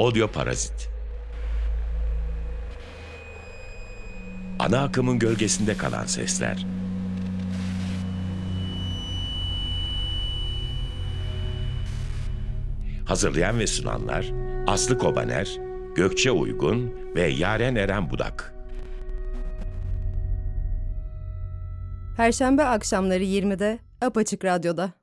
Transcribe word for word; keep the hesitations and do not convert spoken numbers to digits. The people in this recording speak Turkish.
Audio Parazit. Ana akımın gölgesinde kalan sesler. Hazırlayan ve sunanlar Aslı Kobaner, Gökçe Uygun ve Yaren Eren Budak. Perşembe akşamları yirmide Apaçık Radyo'da.